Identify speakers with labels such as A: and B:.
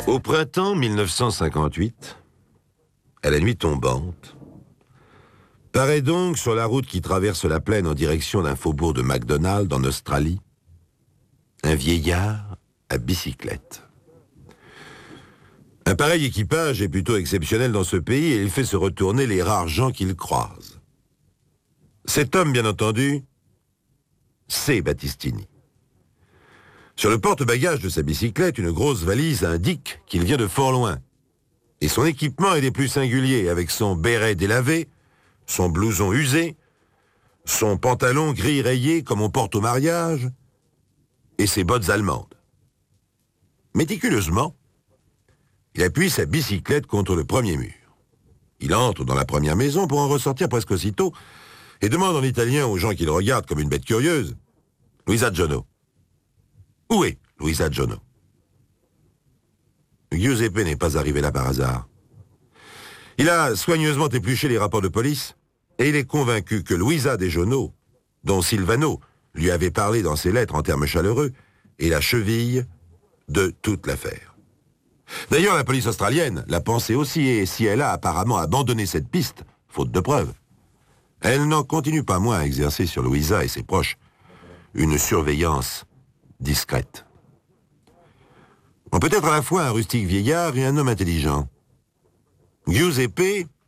A: Au printemps 1958, à la nuit tombante, paraît donc sur la route qui traverse la plaine en direction d'un faubourg de McDonald en Australie, un vieillard à bicyclette. Un pareil équipage est plutôt exceptionnel dans ce pays et il fait se retourner les rares gens qu'il croise. Cet homme, bien entendu, c'est Battistini. Sur le porte-bagages de sa bicyclette, une grosse valise indique qu'il vient de fort loin. Et son équipement est des plus singuliers, avec son béret délavé, son blouson usé, son pantalon gris rayé comme on porte au mariage, et ses bottes allemandes. Méticuleusement, il appuie sa bicyclette contre le premier mur. Il entre dans la première maison pour en ressortir presque aussitôt et demande en italien aux gens qui le regardent comme une bête curieuse « Luisa Giono ». Où est Luisa Giono? Giuseppe n'est pas arrivé là par hasard. Il a soigneusement épluché les rapports de police et il est convaincu que Luisa De Giono, dont Silvano lui avait parlé dans ses lettres en termes chaleureux, est la cheville de toute l'affaire. D'ailleurs, la police australienne l'a pensé aussi, et si elle a apparemment abandonné cette piste, faute de preuves, elle n'en continue pas moins à exercer sur Luisa et ses proches une surveillance discrète. On peut être à la fois un rustique vieillard et un homme intelligent. Giuseppe